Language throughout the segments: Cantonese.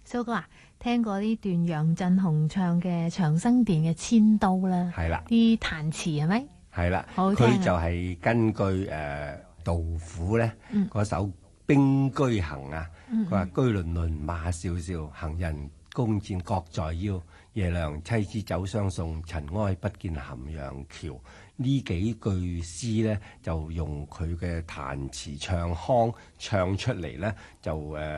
蘇哥啊，聽過呢段楊振雄唱嘅長生殿嘅千刀啦， 係啦， 啲彈詞係咪？ 係啦， 好聽啊佢就係根據杜甫咧嗰首《兵居行》啊，佢話居輪輪馬少少，行人弓箭各在腰。夜涼妻子酒相送，塵埃不見咸陽橋。呢幾句詩咧，就用佢嘅彈詞唱腔唱出嚟咧，就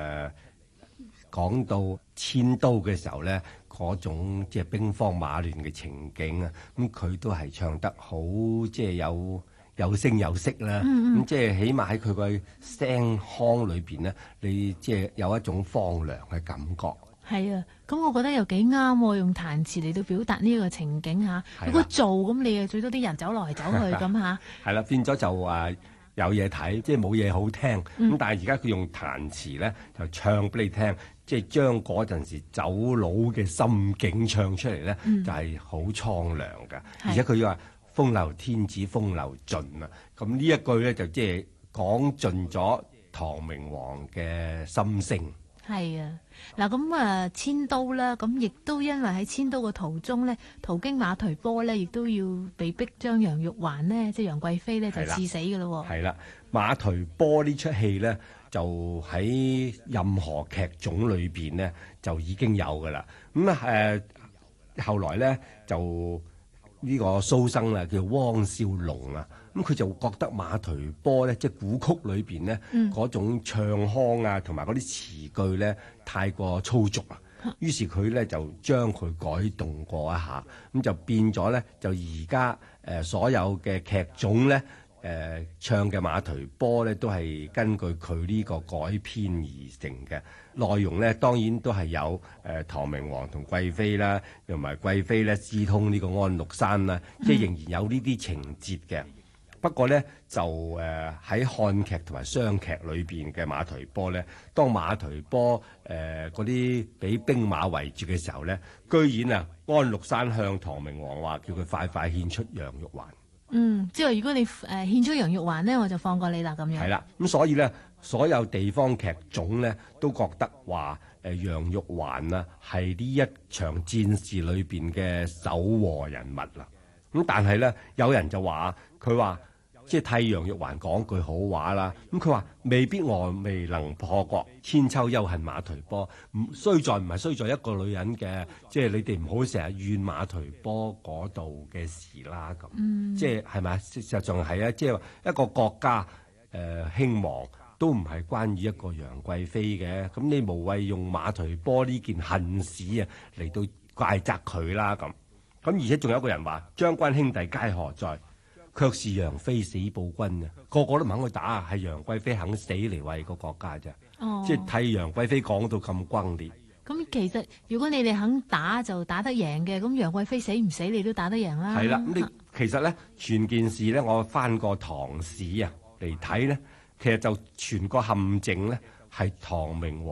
講到千刀嘅時候咧，嗰種即係兵荒馬亂嘅情景啊，咁佢都係唱得好，即係有聲有色啦。咁即係起碼喺佢個聲腔裏邊咧，你即係有一種荒涼嘅感覺。 係啊，咁我覺得又幾啱喎，用彈詞嚟到表達呢個情景嚇。如果做咁，你啊最多啲人走來走去咁嚇。係啦，變咗就有嘢睇，即係冇嘢好聽。咁但係而家佢用彈詞咧，就唱俾你聽，即係將嗰陣時走佬嘅心境唱出嚟咧，就係好蒼涼㗎。而且佢要話風流天子風流盡啊，咁呢一句咧就即係講盡咗唐明皇嘅心聲。 係啊，嗱咁啊，遷都啦，咁亦都因為喺遷都嘅途中呢，途經馬忒坡呢，亦都要被逼將楊玉環呢，即係楊貴妃呢，就刺死㗎咯。 係啦，馬忒坡呢出戲呢，就喺任何劇種裏邊呢，就已經有㗎啦。咁後來呢，就呢個蘇生啦，叫汪少龍啊。咁佢就覺得馬忒坡咧，即係古曲裏邊咧，嗰種唱腔啊，同埋嗰啲詞句咧，太過粗俗啊。於是佢咧就將佢改動過一下，咁就變咗咧，就而家所有嘅劇種咧，唱嘅馬忒坡咧，都係根據佢呢個改編而成嘅。內容咧，當然都係有唐明皇同貴妃啦，同埋貴妃咧私通呢個安祿山啦，即係仍然有呢啲情節嘅。不過咧，就喺漢劇同埋湘劇裏邊嘅馬忒坡咧，當馬忒坡嗰啲俾兵馬圍住嘅時候咧，居然安祿山向唐明皇話叫佢快快獻出楊玉環。 即係如果你獻出楊玉環咧，我就放過你啦咁樣。 係啦，咁所以咧，所有地方劇種咧都覺得話楊玉環啊係呢一場戰事裏邊嘅守和人物啦。咁但係咧，有人就話佢話，即係替楊玉環講句好話啦，咁佢話未必我未能破國，千秋休恨馬忒坡。衰在唔係衰在一個女人嘅，即係你哋唔好成日怨馬忒坡嗰度嘅事啦。咁，即係係咪？事實上係啊，即係話一個國家興亡都唔係關於一個楊貴妃嘅。咁你無謂用馬忒坡呢件恨事啊嚟到怪責佢啦。咁而且仲有一個人話：將軍兄弟皆何在？卻是楊妃死報君啊！個個都唔肯去打，係楊貴妃肯死嚟為個國家啫。即係替楊貴妃講到咁轟烈。 咁其實如果你哋肯打就打得贏嘅，咁楊貴妃死唔死你都打得贏啦。 係啦，咁你其實咧全件事咧，我翻過唐史啊嚟睇咧，其實就全個陷阱咧係唐明皇